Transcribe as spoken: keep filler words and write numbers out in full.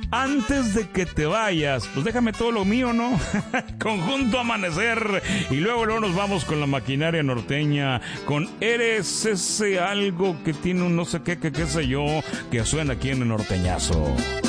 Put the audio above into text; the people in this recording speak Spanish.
antes de que te vayas, pues déjame todo lo mío, ¿no? Conjunto Amanecer. Y luego, luego nos vamos con la maquinaria norteña, con Eres ese algo que tiene un no sé qué, que qué sé yo, que suena aquí en el norteñazo.